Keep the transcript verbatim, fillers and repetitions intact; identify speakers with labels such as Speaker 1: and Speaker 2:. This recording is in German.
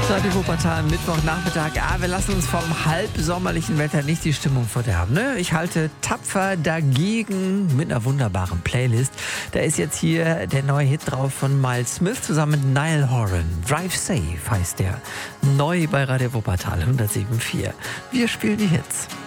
Speaker 1: Radio Wuppertal, Mittwochnachmittag. Ah, wir lassen uns vom halbsommerlichen Wetter nicht die Stimmung verderben. Ne? Ich halte tapfer dagegen mit einer wunderbaren Playlist. Da ist jetzt hier der neue Hit drauf von Miles Smith zusammen mit Niall Horan. Drive Safe heißt der. Neu bei Radio Wuppertal hundertsieben Komma vier. Wir spielen die Hits.